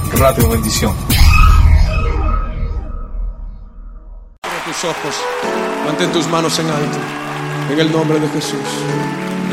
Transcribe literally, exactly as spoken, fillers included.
Rápido, bendición. Cierra tus ojos, mantén tus manos en alto, en el nombre de Jesús.